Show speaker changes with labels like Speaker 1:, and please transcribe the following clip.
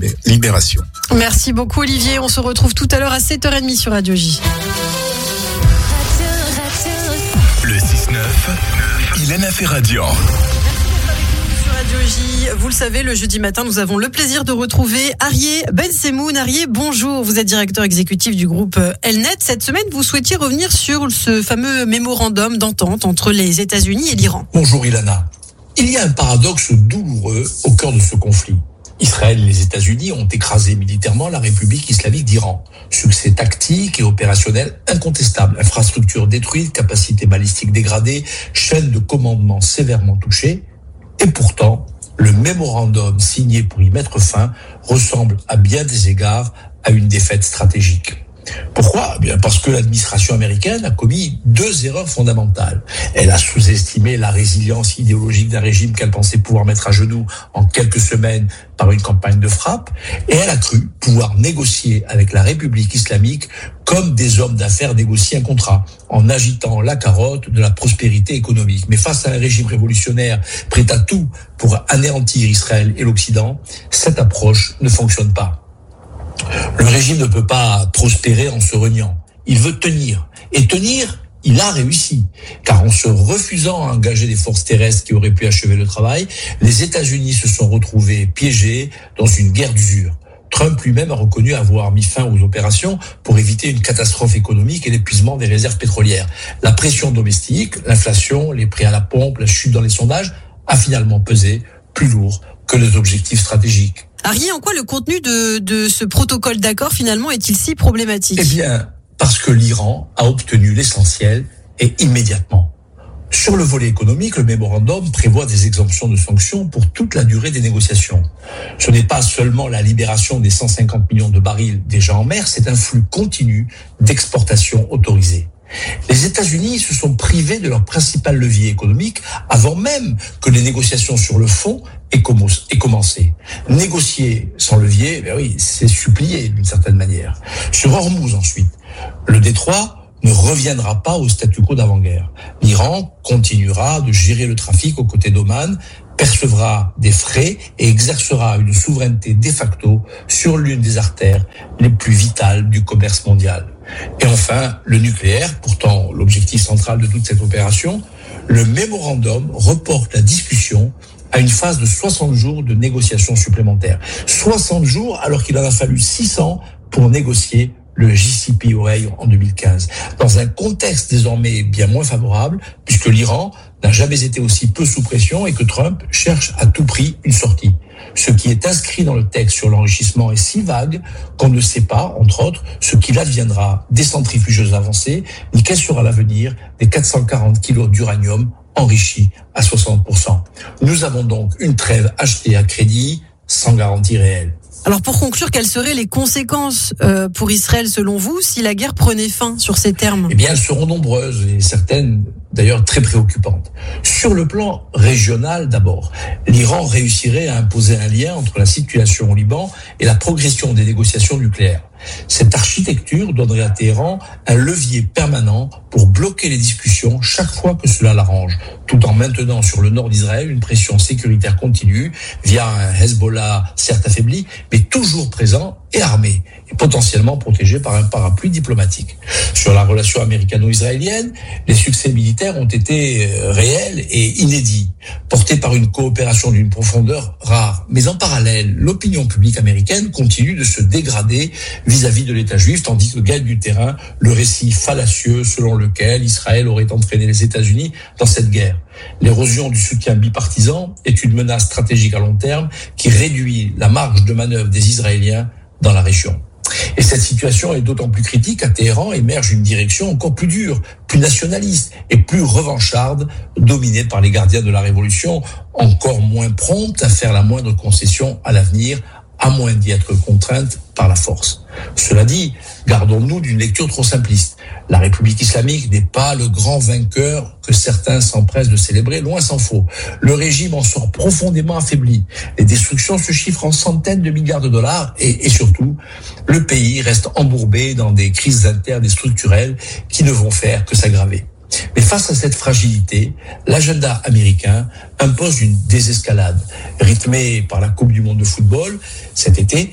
Speaker 1: Libération.
Speaker 2: Merci beaucoup Olivier, on se retrouve tout à l'heure à 7h30 sur Radio J.
Speaker 3: Le 6-9, Ilana Ferradian.
Speaker 2: Radio J, vous le savez, le jeudi matin, nous avons le plaisir de retrouver Arieh Bensemoun. Arieh, bonjour, vous êtes directeur exécutif du groupe Elnet. Cette semaine, vous souhaitiez revenir sur ce fameux mémorandum d'entente entre les États-Unis et l'Iran.
Speaker 4: Bonjour Ilana. Il y a un paradoxe douloureux au cœur de ce conflit. Israël et les États-Unis ont écrasé militairement la République islamique d'Iran. Succès tactique et opérationnel incontestable. Infrastructures détruites, capacités balistiques dégradées, chaîne de commandement sévèrement touchée. Et pourtant, le mémorandum signé pour y mettre fin ressemble à bien des égards à une défaite stratégique. Pourquoi ? Bien parce que l'administration américaine a commis 2 erreurs fondamentales. Elle a sous-estimé la résilience idéologique d'un régime qu'elle pensait pouvoir mettre à genoux en quelques semaines par une campagne de frappe, et elle a cru pouvoir négocier avec la République islamique comme des hommes d'affaires négocient un contrat, en agitant la carotte de la prospérité économique. Mais face à un régime révolutionnaire prêt à tout pour anéantir Israël et l'Occident, cette approche ne fonctionne pas. Le régime ne peut pas prospérer en se reniant. Il veut tenir. Et tenir, il a réussi. Car en se refusant à engager des forces terrestres qui auraient pu achever le travail, les États-Unis se sont retrouvés piégés dans une guerre d'usure. Trump lui-même a reconnu avoir mis fin aux opérations pour éviter une catastrophe économique et l'épuisement des réserves pétrolières. La pression domestique, l'inflation, les prix à la pompe, la chute dans les sondages a finalement pesé plus lourd que les objectifs stratégiques.
Speaker 2: Arieh, en quoi le contenu de ce protocole d'accord finalement est-il si problématique ?
Speaker 4: Eh bien, parce que l'Iran a obtenu l'essentiel et immédiatement. Sur le volet économique, le mémorandum prévoit des exemptions de sanctions pour toute la durée des négociations. Ce n'est pas seulement la libération des 150 millions de barils déjà en mer, c'est un flux continu d'exportation autorisé. Les États-Unis se sont privés de leur principal levier économique avant même que les négociations sur le fond aient commencé. Négocier sans levier, c'est supplier d'une certaine manière. Sur Hormuz ensuite, le détroit ne reviendra pas au statu quo d'avant-guerre. L'Iran continuera de gérer le trafic aux côtés d'Oman, percevra des frais et exercera une souveraineté de facto sur l'une des artères les plus vitales du commerce mondial. Et enfin, le nucléaire, pourtant l'objectif central de toute cette opération, le mémorandum reporte la discussion à une phase de 60 jours de négociations supplémentaires. 60 jours alors qu'il en a fallu 600 pour négocier le JCPOA en 2015. Dans un contexte désormais bien moins favorable, puisque l'Iran n'a jamais été aussi peu sous pression et que Trump cherche à tout prix une sortie. Ce qui est inscrit dans le texte sur l'enrichissement est si vague qu'on ne sait pas, entre autres, ce qu'il adviendra des centrifugeuses avancées, ni quel sera l'avenir des 440 kilos d'uranium enrichi à 60%. Nous avons donc une trêve achetée à crédit sans garantie réelle.
Speaker 2: Alors pour conclure, quelles seraient les conséquences pour Israël selon vous si la guerre prenait fin sur ces termes ?
Speaker 4: Eh bien, elles seront nombreuses et certaines d'ailleurs très préoccupantes. Sur le plan régional d'abord, l'Iran réussirait à imposer un lien entre la situation au Liban et la progression des négociations nucléaires. Cette architecture donnerait à Téhéran un levier permanent pour bloquer les discussions chaque fois que cela l'arrange, tout en maintenant sur le nord d'Israël une pression sécuritaire continue via un Hezbollah certes affaibli, mais toujours présent et armé, et potentiellement protégé par un parapluie diplomatique. Sur la relation américano-israélienne, les succès militaires ont été réels et inédits, portés par une coopération d'une profondeur rare. Mais en parallèle, l'opinion publique américaine continue de se dégrader vis-à-vis de l'État juif, tandis que gagne du terrain le récit fallacieux selon lequel Israël aurait entraîné les États-Unis dans cette guerre. L'érosion du soutien bipartisan est une menace stratégique à long terme qui réduit la marge de manœuvre des Israéliens dans la région. Et cette situation est d'autant plus critique qu'à Téhéran émerge une direction encore plus dure, plus nationaliste et plus revancharde, dominée par les gardiens de la révolution, encore moins prompte à faire la moindre concession à l'avenir, à moins d'y être contrainte par la force. Cela dit, gardons-nous d'une lecture trop simpliste. La République islamique n'est pas le grand vainqueur que certains s'empressent de célébrer, loin s'en faut. Le régime en sort profondément affaibli. Les destructions se chiffrent en centaines de milliards de dollars et surtout, le pays reste embourbé dans des crises internes et structurelles qui ne vont faire que s'aggraver. Mais face à cette fragilité, l'agenda américain impose une désescalade, rythmée par la Coupe du monde de football cet été